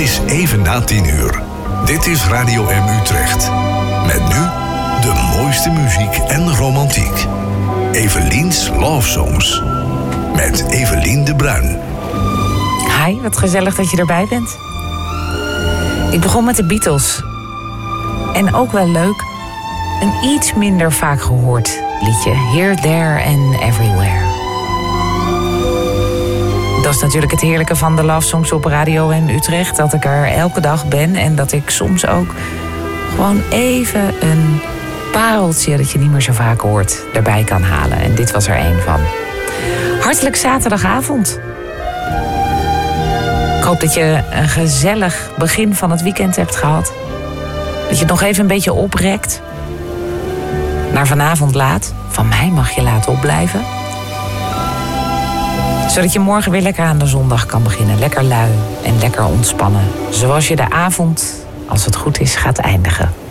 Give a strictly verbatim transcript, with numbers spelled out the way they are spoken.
is even na tien uur. Dit is Radio M Utrecht. Met nu de mooiste muziek en romantiek. Evelien's Love Songs. Met Evelien de Bruin. Hi, wat gezellig dat je erbij bent. Ik begon met de Beatles. En ook wel leuk, een iets minder vaak gehoord liedje. Here, There and Everywhere. Dat is natuurlijk het heerlijke van de Love Songs op Radio M Utrecht. Dat ik er elke dag ben en dat ik soms ook gewoon even een pareltje dat je niet meer zo vaak hoort erbij kan halen. En dit was er één van. Hartelijk zaterdagavond. Ik hoop dat je een gezellig begin van het weekend hebt gehad. Dat je het nog even een beetje oprekt. Naar vanavond laat. Van mij mag je laten opblijven. Zodat je morgen weer lekker aan de zondag kan beginnen. Lekker lui en lekker ontspannen. Zoals je de avond, als het goed is, gaat eindigen.